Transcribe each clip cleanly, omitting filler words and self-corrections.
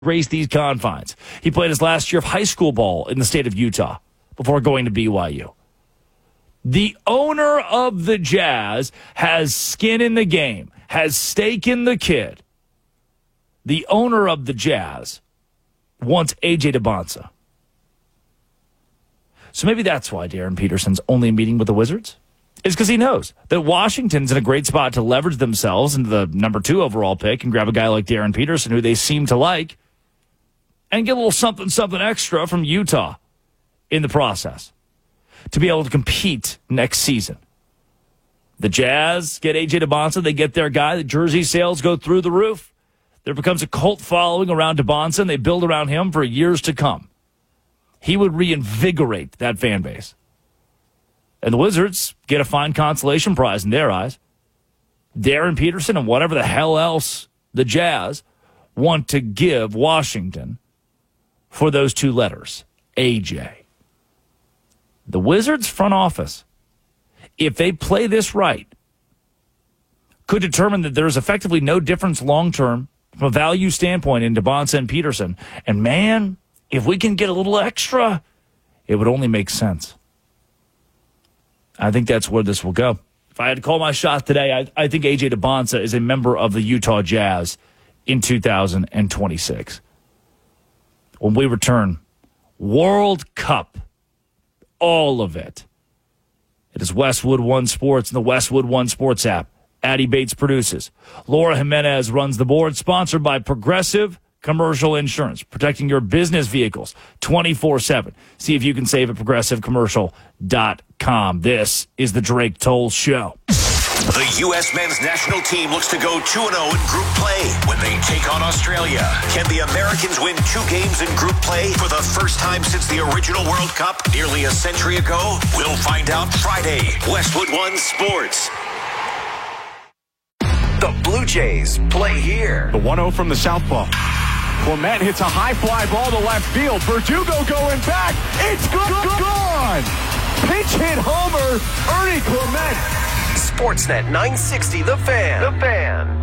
grace these confines. He played his last year of high school ball in the state of Utah before going to BYU. The owner of the Jazz has skin in the game, has stake in the kid. The owner of the Jazz wants A.J. Dybantsa. So maybe that's why Darren Peterson's only meeting with the Wizards. It's because he knows that Washington's in a great spot to leverage themselves into the number 2 overall pick and grab a guy like Darren Peterson, who they seem to like, and get a little something extra from Utah in the process to be able to compete next season. The Jazz get A.J. Dybantsa. They get their guy. The jersey sales go through the roof. There becomes a cult following around Dybantsa, and they build around him for years to come. He would reinvigorate that fan base. And the Wizards get a fine consolation prize in their eyes. Darren Peterson and whatever the hell else the Jazz want to give Washington for those 2 letters, AJ. The Wizards front office, if they play this right, could determine that there's effectively no difference long-term from a value standpoint in Dybantsa and Peterson. And man, if we can get a little extra, it would only make sense. I think that's where this will go. If I had to call my shot today, I think A.J. Dybantsa is a member of the Utah Jazz in 2026. When we return, World Cup, all of it. It is Westwood One Sports and the Westwood One Sports app. Addie Bates produces. Laura Jimenez runs the board, sponsored by Progressive Commercial Insurance, protecting your business vehicles 24/7. See if you can save at progressivecommercial.com. This is the Drake Toll Show. The U.S. men's national team looks to go 2-0 in group play when they take on Australia. Can the Americans win 2 games in group play for the first time since the original World Cup nearly a century ago? We'll find out Friday. Westwood One Sports. The Blue Jays play here. The 1-0 from the southpaw. Clement hits a high fly ball to left field. Verdugo going back. It's gone. Pinch hit homer. Ernie Clement. Sportsnet 960, The Fan. The Fan.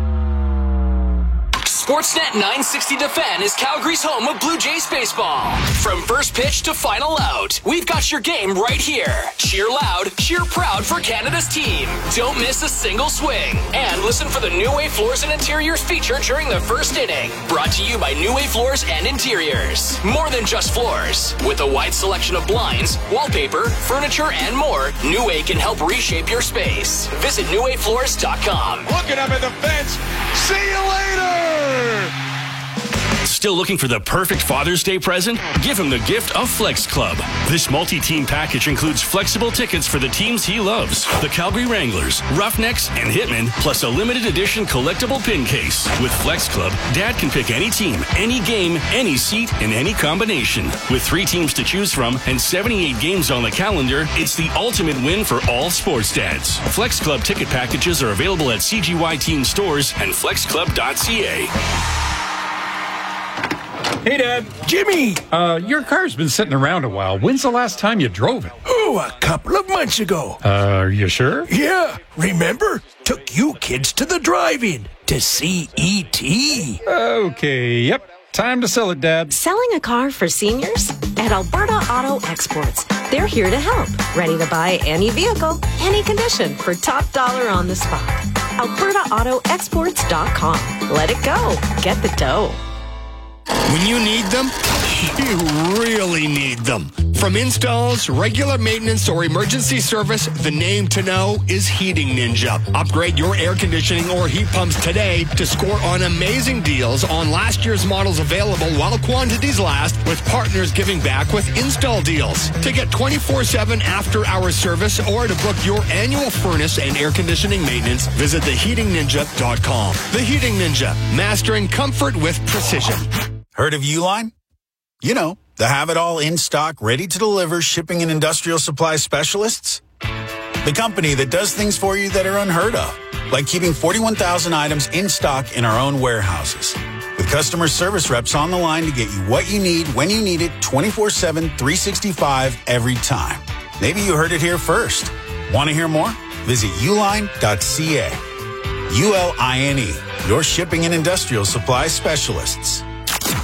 Sportsnet 960 The Fan is Calgary's home of Blue Jays baseball. From first pitch to final out, we've got your game right here. Cheer loud, cheer proud for Canada's team. Don't miss a single swing. And listen for the New Way Floors and Interiors feature during the first inning. Brought to you by New Way Floors and Interiors. More than just floors. With a wide selection of blinds, wallpaper, furniture, and more, New Way can help reshape your space. Visit newwayfloors.com. Looking up at the fence. See you later. Still looking for the perfect Father's Day present? Give him the gift of Flex Club. This multi-team package includes flexible tickets for the teams he loves. The Calgary Wranglers, Roughnecks, and Hitmen, plus a limited edition collectible pin case. With Flex Club, Dad can pick any team, any game, any seat, and any combination. With 3 teams to choose from and 78 games on the calendar, it's the ultimate win for all sports dads. Flex Club ticket packages are available at CGY Team stores and flexclub.ca. Hey, Dad. Jimmy! Your car's been sitting around a while. When's the last time you drove it? Oh, a couple of months ago. Are you sure? Yeah. Remember? Took you kids to the drive-in to see E.T. Okay, yep. Time to sell it, Dad. Selling a car for seniors? At Alberta Auto Exports. They're here to help. Ready to buy any vehicle, any condition for top dollar on the spot. AlbertaAutoExports.com. Let it go. Get the dough. When you need them, you really need them. From installs, regular maintenance, or emergency service, the name to know is Heating Ninja. Upgrade your air conditioning or heat pumps today to score on amazing deals on last year's models available while quantities last, with partners giving back with install deals. To get 24/7 after-hour service or to book your annual furnace and air conditioning maintenance, visit theheatingninja.com. The Heating Ninja, mastering comfort with precision. Heard of Uline? You know, the have-it-all in-stock, ready-to-deliver shipping and industrial supply specialists. The company that does things for you that are unheard of, like keeping 41,000 items in stock in our own warehouses. With customer service reps on the line to get you what you need, when you need it, 24/7, 365, every time. Maybe you heard it here first. Want to hear more? Visit uline.ca. ULINE, your shipping and industrial supply specialists.